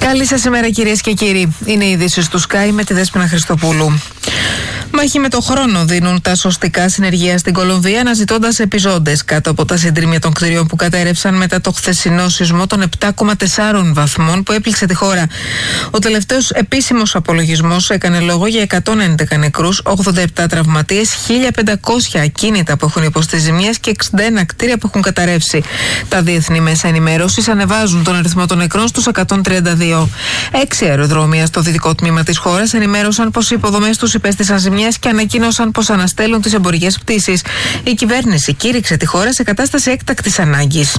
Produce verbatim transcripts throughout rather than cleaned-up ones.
Καλή σας ημέρα, κυρίες και κύριοι. Είναι οι ειδήσεις του Sky με τη Δέσποινα Χριστοπούλου. Μάχη με το χρόνο δίνουν τα σωστικά συνεργεία στην Κολομβία, αναζητώντας επιζώντες κάτω από τα συντρίμμια των κτηρίων που κατέρευσαν μετά το χθεσινό σεισμό των επτά κόμμα τέσσερα βαθμών που έπληξε τη χώρα. Ο τελευταίος επίσημος απολογισμός έκανε λόγο για εκατόν έντεκα νεκρούς, ογδόντα επτά τραυματίες, χίλια πεντακόσια ακίνητα που έχουν υποστεί ζημιές και εξήντα ένα κτίρια που έχουν καταρρεύσει. Τα διεθνή μέσα ενημέρωσης ανεβάζουν τον αριθμό των νεκρών στους εκατόν τριάντα δύο. Έξι αεροδρόμια στο δυτικό τμήμα της χώρας ενημέρωσαν πως οι υποδομές τους υπέστησαν ζημιές και ανακοίνωσαν πως αναστέλουν τις εμπορικές πτήσεις. Η κυβέρνηση κήρυξε τη χώρα σε κατάσταση έκτακτης ανάγκης.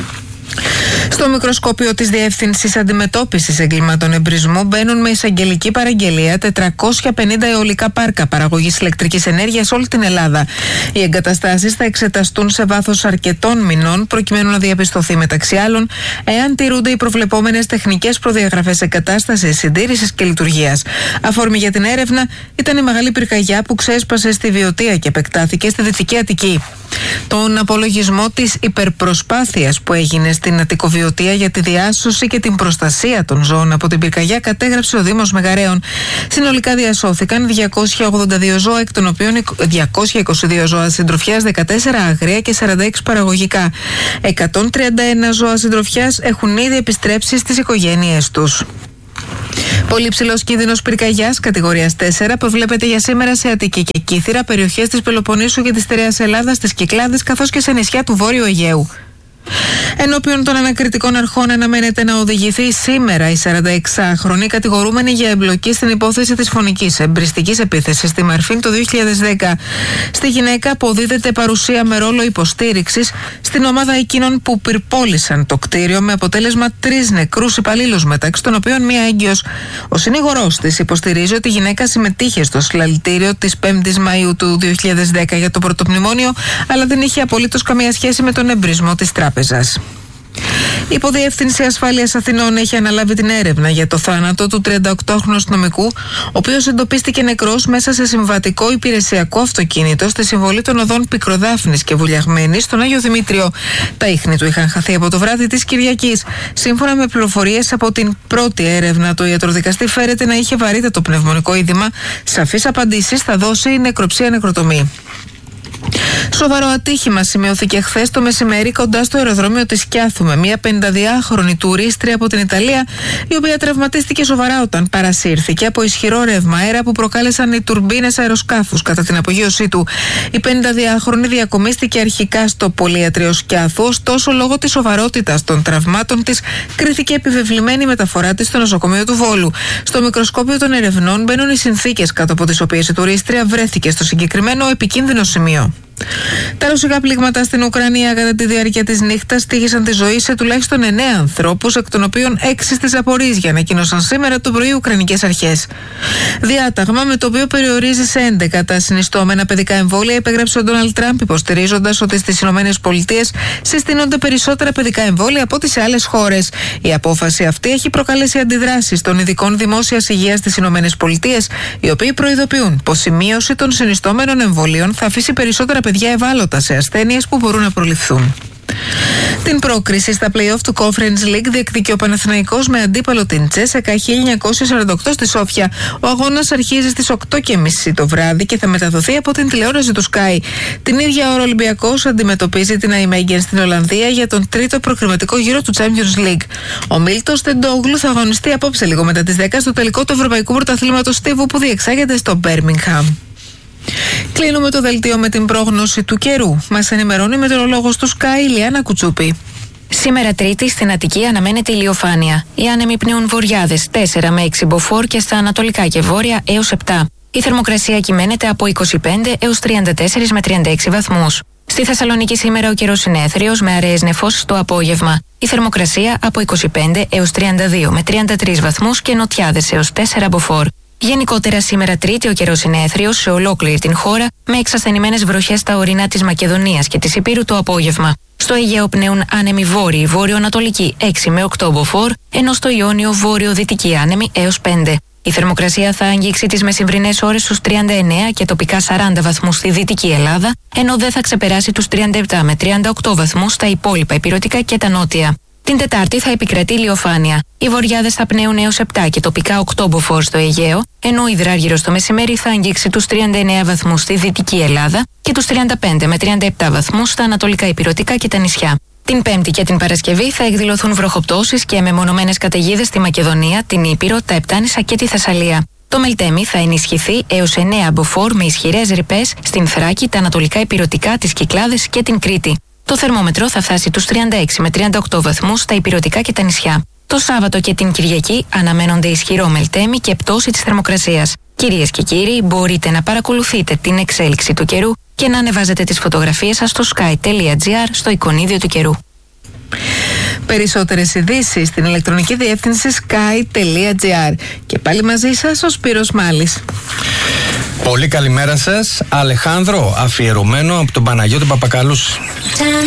Στο μικροσκόπιο της Διεύθυνσης Αντιμετώπισης Εγκλημάτων Εμπρισμού μπαίνουν με εισαγγελική παραγγελία τετρακόσια πενήντα αιωλικά πάρκα παραγωγής ηλεκτρικής ενέργειας σε όλη την Ελλάδα. Οι εγκαταστάσεις θα εξεταστούν σε βάθος αρκετών μηνών προκειμένου να διαπιστωθεί μεταξύ άλλων εάν τηρούνται οι προβλεπόμενες τεχνικές προδιαγραφές εγκατάστασης, συντήρησης και λειτουργίας. Αφορμή για την έρευνα ήταν η μεγάλη πυρκαγιά που ξέσπασε στη Βιωτία και επεκτάθηκε στη Δυτική Αττική. Τον απολογισμό της υπερπροσπάθειας που έγινε στην Αττικοβιωτία για τη διάσωση και την προστασία των ζώων από την πυρκαγιά κατέγραψε ο Δήμος Μεγαρέων. Συνολικά διασώθηκαν διακόσια ογδόντα δύο ζώα, εκ των οποίων διακόσια είκοσι δύο ζώα συντροφιάς, δεκατέσσερα αγραία και σαράντα έξι παραγωγικά. εκατόν τριάντα ένα ζώα συντροφιάς έχουν ήδη επιστρέψει στις οικογένειές τους. Πολύ ψηλός κίνδυνος πυρκαγιάς κατηγορίας τέσσερα προβλέπεται για σήμερα σε Αττική και Κύθυρα, περιοχές της Πελοποννήσου και της Στερεάς Ελλάδας, στις Κυκλάδες καθώς και σε νησιά του Βόρειου Αιγαίου. Ενώπιον των ανακριτικών αρχών αναμένεται να οδηγηθεί σήμερα η σαρανταεξάχρονη κατηγορούμενη για εμπλοκή στην υπόθεση της φωνικής εμπριστικής επίθεσης στη Μαρφίν το δύο χιλιάδες δέκα. Στη γυναίκα αποδίδεται παρουσία με ρόλο υποστήριξης στην ομάδα εκείνων που πυρπόλησαν το κτίριο, με αποτέλεσμα τρεις νεκρούς υπαλλήλους, μεταξύ των οποίων μία έγκυος. Ο συνήγορός της υποστηρίζει ότι η γυναίκα συμμετείχε στο συλλαλητήριο της πέμπτης Μαΐου του δύο χιλιάδες δέκα για το πρωτομνημόνιο, αλλά δεν είχε απολύτως καμία σχέση με τον εμπρισμό της τράπεζας. Η Υποδιεύθυνση Ασφάλειας Αθηνών έχει αναλάβει την έρευνα για το θάνατο του τριανταοκτάχρονου αστυνομικού, ο οποίος εντοπίστηκε νεκρός μέσα σε συμβατικό υπηρεσιακό αυτοκίνητο στη συμβολή των οδών Πικροδάφνης και Βουλιαγμένης στον Άγιο Δημήτριο. Τα ίχνη του είχαν χαθεί από το βράδυ της Κυριακής. Σύμφωνα με πληροφορίες από την πρώτη έρευνα, το ιατροδικαστή φέρεται να είχε βαρύτατο πνευμονικό είδημα. Σαφείς απαντήσεις θα δώσει η νεκροψία νεκροτομή. Σοβαρό ατύχημα σημειώθηκε χθες το μεσημέρι κοντά στο αεροδρόμιο της Κιάθου με μια πενηνταδυάχρονη τουρίστρια από την Ιταλία, η οποία τραυματίστηκε σοβαρά όταν παρασύρθηκε από ισχυρό ρεύμα αέρα που προκάλεσαν οι τουρμπίνες αεροσκάφους κατά την απογείωσή του. Η πενηνταδυάχρονη διακομίστηκε αρχικά στο πολυιατρείο Σκιάθου, ωστόσο λόγω της σοβαρότητας των τραυμάτων της κρίθηκε επιβεβλημένη η μεταφορά της στο νοσοκομείο του Βόλου. Στο μικροσκόπιο των ερευνών μπαίνουν οι συνθήκες κάτω από τις οποίες η τουρίστρια βρέθηκε στο συγκεκριμένο επικίνδυνο σημείο. Τα ρωσικά πλήγματα στην Ουκρανία κατά τη διάρκεια της νύχτας στοίχησαν τη ζωή σε τουλάχιστον εννέα ανθρώπους, εκ των οποίων έξι στη Ζαπορίζια, ανακοίνωσαν σήμερα το πρωί οι Ουκρανικές αρχές. Διάταγμα με το οποίο περιορίζει σε έντεκα τα συνιστόμενα παιδικά εμβόλια υπέγραψε ο Ντόναλντ Τραμπ, υποστηρίζοντας ότι στις ΗΠΑ συστήνονται περισσότερα παιδικά εμβόλια από ό,τι σε άλλες χώρες. Η απόφαση αυτή έχει προκαλέσει αντιδράσεις των ειδικών δημόσιας υγείας στις ΗΠΑ, οι οποίοι προειδοποιούν πως η μείωση των συνιστόμενων εμβολίων θα αφήσει περισσότερα παιδιά ευάλωτα σε ασθένειες που μπορούν να προληφθούν. Την πρόκριση στα play-off του Conference League διεκδικεί ο Παναθηναϊκός με αντίπαλο την Τσέσσεκα χίλια εννιακόσια σαράντα οκτώ στη Σόφια. Ο αγώνας αρχίζει στις οκτώ και μισή το βράδυ και θα μεταδοθεί από την τηλεόραση του Sky. Την ίδια ώρα ο Ολυμπιακός αντιμετωπίζει την Αϊμέγγεν στην Ολλανδία για τον τρίτο προκριματικό γύρο του Champions League. Ο Μίλτος Τεντόγλου θα αγωνιστεί απόψε λίγο μετά τις δέκα στο τελικό του Ευρωπαϊκού Πρωταθλήματος Στίβου που διεξάγεται στο Μπέρμιγχαμ. Κλείνουμε το δελτίο με την πρόγνωση του καιρού. Μας ενημερώνει η μετεωρολόγος του Sky, Ηλιάνα Κουτσούπη. Σήμερα Τρίτη στην Αττική αναμένεται ηλιοφάνεια. Οι άνεμοι πνέουν βορειάδες τέσσερα με έξι μποφόρ και στα ανατολικά και βόρεια έως επτά. Η θερμοκρασία κυμαίνεται από είκοσι πέντε έως τριάντα τέσσερα με τριάντα έξι βαθμούς. Στη Θεσσαλονίκη σήμερα ο καιρός είναι έθριος με αραιές νεφώσεις το απόγευμα. Η θερμοκρασία από είκοσι πέντε έως τριάντα δύο με τριάντα τρεις βαθμούς και νοτιάδες έως τέσσερα μποφόρ. Γενικότερα σήμερα Τρίτη ο καιρός είναι έθριος σε ολόκληρη την χώρα, με εξασθενημένες βροχές στα ορεινά της Μακεδονίας και της Ηπείρου το απόγευμα. Στο Αιγαίο πνέουν άνεμοι βόρειοι, βόρειο-ανατολικοί έξι με οκτώ μποφόρ, ενώ στο Ιόνιο βόρειο-δυτικοί άνεμοι έως πέντε. Η θερμοκρασία θα αγγίξει τις μεσημβρινές ώρες στους τριάντα εννέα και τοπικά σαράντα βαθμούς στη Δυτική Ελλάδα, ενώ δεν θα ξεπεράσει τους τριάντα επτά με τριάντα οκτώ βαθμούς στα υπόλοιπα ηπειρωτικά και τα νότια. Την Τετάρτη θα επικρατεί ηλιοφάνεια. Οι βοριάδες θα πνέουν έως επτά και τοπικά οκτώ μποφόρ στο Αιγαίο, ενώ ο υδράργυρος το μεσημέρι θα αγγίξει τους τριάντα εννέα βαθμούς στη Δυτική Ελλάδα και τους τριάντα πέντε με τριάντα επτά βαθμούς στα ανατολικά ηπειρωτικά και τα νησιά. Την Πέμπτη και την Παρασκευή θα εκδηλωθούν βροχοπτώσεις και μεμονωμένες καταιγίδες στη Μακεδονία, την Ήπειρο, τα Επτάνησα και τη Θεσσαλία. Το Μελτέμι θα ενισχυθεί έως εννέα μποφόρ με ισχυρές ρηπές στην Θράκη, τα ανατολικά ηπειρωτικά, τις Κυκλάδες και την Κρήτη. Το θερμόμετρο θα φτάσει τους τριάντα έξι με τριάντα οκτώ βαθμούς στα ηπειρωτικά και τα νησιά. Το Σάββατο και την Κυριακή αναμένονται ισχυρό Μελτέμι και πτώση της θερμοκρασίας. Κυρίες και κύριοι, μπορείτε να παρακολουθείτε την εξέλιξη του καιρού και να ανεβάζετε τις φωτογραφίες σας στο sky.gr στο εικονίδιο του καιρού. Περισσότερες ειδήσεις στην ηλεκτρονική διεύθυνση sky.gr. Και πάλι μαζί σας ο Σπύρος Μάλης. Πολύ καλημέρα σας. Αλεχάνδρο, αφιερωμένο από τον Παναγιώτη Παπακαλούση.